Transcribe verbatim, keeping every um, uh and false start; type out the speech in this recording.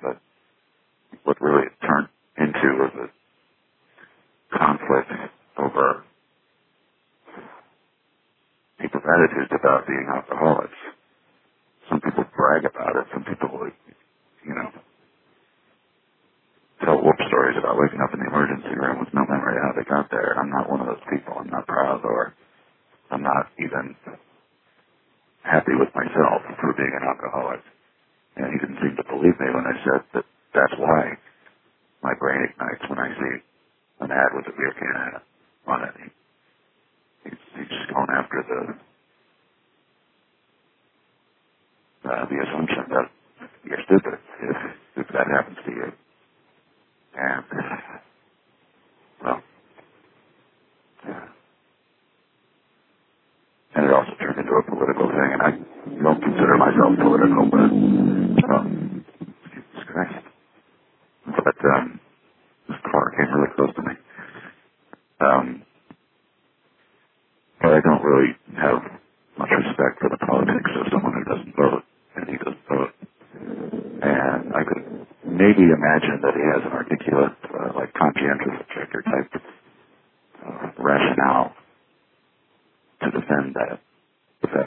but what really it turned into was a conflict over people's attitudes about being alcoholics. Some people brag about it. Some people, you know, tell whoop stories about waking up in the emergency room with no memory of how they got there. I'm not one of those people. I'm not proud, or I'm not even happy with myself for being an alcoholic. And he didn't seem to believe me when I said that that's why my brain ignites when I see an ad with a beer can on it. He, he's, he's just going after the uh, the assumption that you're stupid if, if that happens to you. And, well, yeah. And it also turned into a political thing, and I don't consider myself political, but, um, Jesus Christ. But, um, this car came really close to me. Um, but I don't really have much respect for the politics of someone who doesn't vote, and he doesn't vote. And I could maybe imagine that he has an articulate, uh, like conscientious objector type uh, rationale to defend that.